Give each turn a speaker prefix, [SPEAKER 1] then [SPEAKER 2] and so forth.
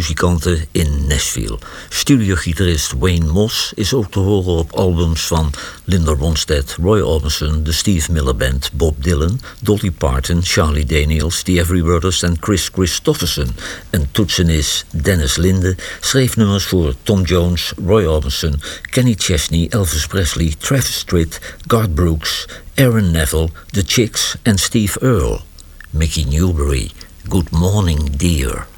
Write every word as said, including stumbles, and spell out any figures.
[SPEAKER 1] jazzmuzikanten in Nashville. Studiogitarist Wayne Moss is ook te horen op albums van Linda Ronstadt, Roy Orbison, de Steve Miller Band, Bob Dylan, Dolly Parton, Charlie Daniels, The Everly Brothers en Chris Christopherson. Een toetsenist, Dennis Linde, schreef nummers voor Tom Jones, Roy Orbison, Kenny Chesney, Elvis Presley, Travis Tritt, Garth Brooks, Aaron Neville, The Chicks en Steve Earle. Mickey Newbury, Good Morning Dear.